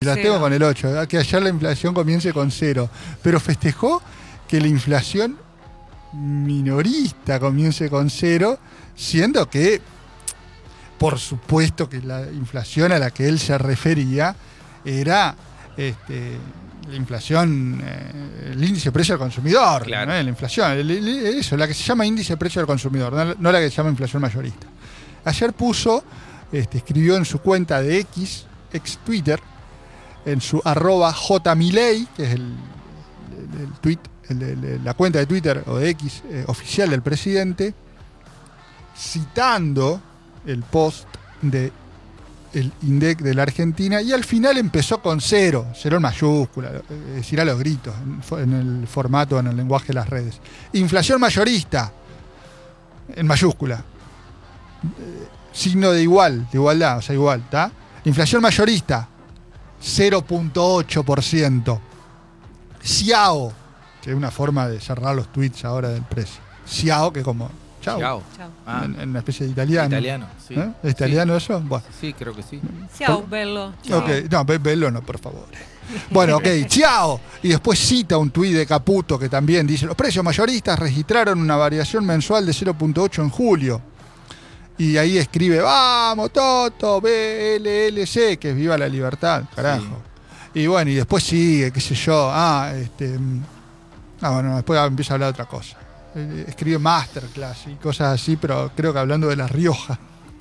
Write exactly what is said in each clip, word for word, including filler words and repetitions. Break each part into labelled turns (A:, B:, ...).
A: La tengo con el ocho, ¿verdad? Que ayer la inflación comience con cero. Pero festejó que la inflación minorista comience con cero, siendo que, por supuesto que la inflación a la que él se refería era este, la inflación, eh, el índice de precio al consumidor,
B: claro.
A: ¿no? La inflación, el, el, eso, la que se llama índice de precio al consumidor, no, no la que se llama inflación mayorista. Ayer puso, este, escribió en su cuenta de X, ex Twitter, en su arroba jmilei, que es el, el, el tweet, el, el, la cuenta de Twitter o de X eh, oficial del presidente, citando el post de el INDEC de la Argentina, y al final empezó con cero, cero en mayúscula, es decir, a los gritos, en el formato, en el lenguaje de las redes. Inflación mayorista, en mayúscula. Eh, signo de igual, de igualdad, o sea, igual, ¿está? Inflación mayorista, cero punto ocho por ciento. Ciao, que es una forma de cerrar los tweets ahora del precio. Ciao, que como chao.
B: Ciao.
A: Ah. En, en una especie de italiano.
B: Italiano, sí.
A: ¿Eh? ¿Es italiano
B: sí.
A: eso? Bueno.
B: Sí, creo que sí.
C: Ciao, bello.
A: Ok, no, be- bello no, por favor. Bueno, ok, ciao. Y después cita un tuit de Caputo que también dice: los precios mayoristas registraron una variación mensual de cero punto ocho en julio. Y ahí escribe: vamos, Toto, B L L C, que es viva la libertad, carajo. Sí. Y bueno, y después sigue, qué sé yo, ah, este. Ah, bueno, después empieza a hablar de otra cosa. Eh, escribe masterclass y cosas así, pero creo que hablando de La Rioja.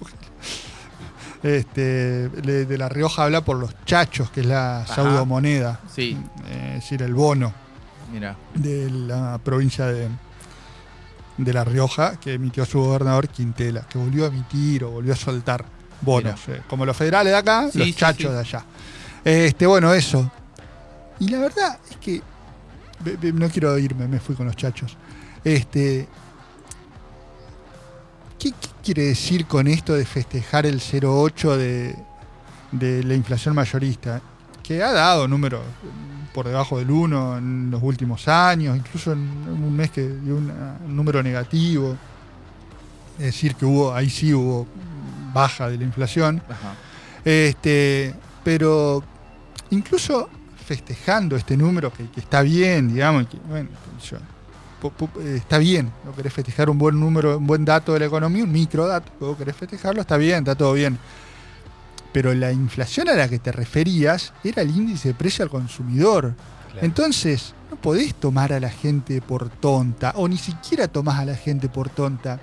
A: Este, de, de La Rioja habla por los chachos, que es la pseudomoneda.
B: Sí.
A: Eh, es decir, el bono.
B: Mira.
A: De la provincia de. de La Rioja, que emitió su gobernador Quintela, que volvió a emitir o volvió a soltar bonos, eh, como los federales de acá, sí, los sí, chachos sí. de allá. Este, bueno, eso. Y la verdad es que be, be, no quiero irme, me fui con los chachos. Este, ¿qué, qué quiere decir con esto de festejar el cero punto ocho de, de la inflación mayorista? Que ha dado números por debajo del uno en los últimos años, incluso en un mes que dio una, un número negativo. Es decir, que hubo, ahí sí hubo baja de la inflación.
B: Ajá.
A: Este, pero incluso festejando este número, que, que está bien, digamos, que, bueno, yo, po, po, está bien, no querés festejar un buen número, un buen dato de la economía, un microdato, vos querés festejarlo, está bien, está todo bien. Pero la inflación a la que te referías era el índice de precio al consumidor. Claro. Entonces, no podés tomar a la gente por tonta, o ni siquiera tomás a la gente por tonta.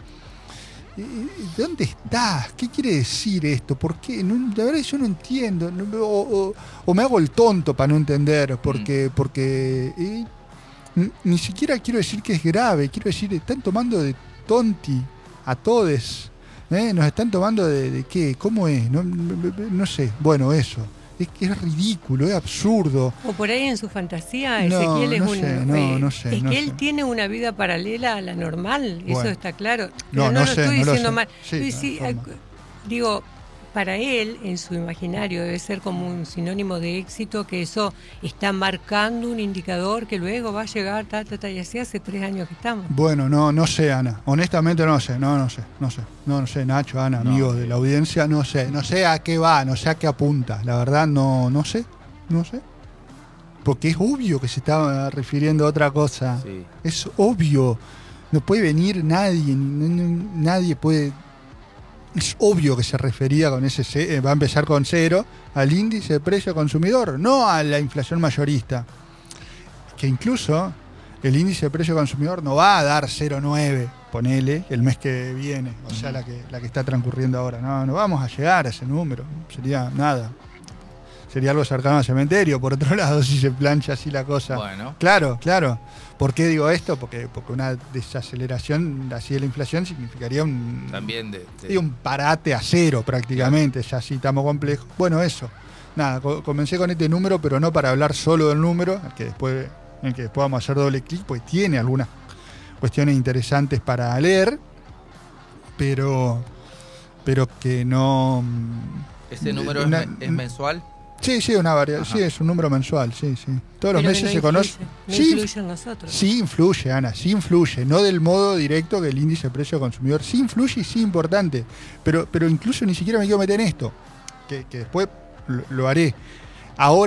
A: ¿Dónde estás? ¿Qué quiere decir esto? ¿Por qué? No, la verdad yo no entiendo. O, o, o me hago el tonto para no entender, porque, porque eh, ni siquiera quiero decir que es grave, quiero decir, están tomando de tonti a todes. ¿Eh? Nos están tomando de, de qué, ¿cómo es? No, no, no sé, bueno, eso. Es que es ridículo, es absurdo.
C: O por ahí en su fantasía,
A: no,
C: Ezequiel es
A: no
C: un.
A: Sé, no,
C: eh,
A: no sé,
C: es
A: no
C: que
A: sé.
C: él tiene una vida paralela a la normal, bueno. Eso está claro. Pero
A: no,
C: no,
A: no
C: lo
A: sé,
C: estoy
A: no
C: diciendo
A: lo
C: mal.
A: sí,
C: sí, no, digo, para él, en su imaginario, debe ser como un sinónimo de éxito, que eso está marcando un indicador que luego va a llegar, ta, ta, ta, y así hace tres años que estamos.
A: Bueno, no, no sé, Ana. Honestamente no sé, no, no sé, no sé. No, no sé, Nacho, Ana, no. Amigos de la audiencia, no sé. No sé a qué va, no sé a qué apunta. La verdad, no, no sé, no sé. Porque es obvio que se está refiriendo a otra cosa.
B: Sí.
A: Es obvio. No puede venir nadie, nadie puede... Es obvio que se refería con ese, eh, va a empezar con cero, al índice de precio consumidor, no a la inflación mayorista. Que incluso el índice de precio consumidor no va a dar cero punto nueve, ponele, el mes que viene, o sea, la que, la que está transcurriendo ahora. No, no vamos a llegar a ese número, sería nada. Sería algo cercano al cementerio, por otro lado, si se plancha así la cosa.
B: Bueno.
A: Claro, claro. ¿Por qué digo esto? Porque, porque una desaceleración así de la inflación significaría un,
B: También de, de...
A: un parate a cero prácticamente, claro. Ya sí estamos complejos. Bueno, eso. Nada, co- comencé con este número, pero no para hablar solo del número, que después, en que después vamos a hacer doble clic, pues tiene algunas cuestiones interesantes para leer, pero, pero que no...
B: ¿Ese número
A: una,
B: es, es mensual?
A: Sí, sí, una variedad, sí, es un número mensual, sí, sí. Todos los
C: pero
A: meses
C: no
A: se conoce.
C: No
A: sí,
C: influye en nosotros.
A: Sí influye, Ana, sí influye, no del modo directo que el índice de precio consumidor, sí influye y sí importante, pero, pero incluso ni siquiera me quiero meter en esto, que, que después lo, lo haré. Ahora